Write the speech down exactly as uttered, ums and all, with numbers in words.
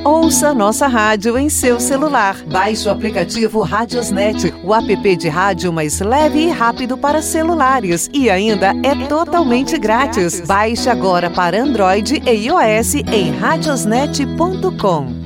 Ouça nossa rádio em seu celular. Baixe o aplicativo Radiosnet, o app de rádio mais leve e rápido para celulares. E ainda é totalmente grátis. Baixe agora para Android e iOS em radiosnet ponto com.